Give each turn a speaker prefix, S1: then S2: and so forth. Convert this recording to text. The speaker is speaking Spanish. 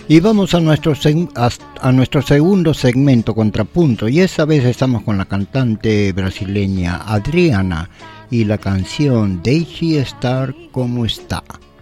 S1: Y vamos a nuestro segundo segmento, Contrapunto, y esta vez estamos con la cantante brasileña Adriana y la canción Deixe Estar Como Está.